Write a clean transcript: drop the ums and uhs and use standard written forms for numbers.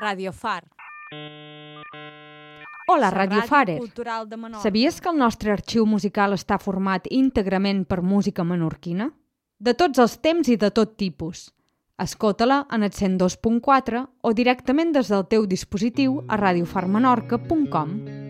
Radio Far. Hola, La Radio Ràdio Farer. Cultural de Menorca. Sabies que el nostre arxiu musical està format íntegrament per música menorquina? De tots els temps i de tot tipus. Escolta-la en el 102.4 o directament des del teu dispositiu a radiofarmenorca.com.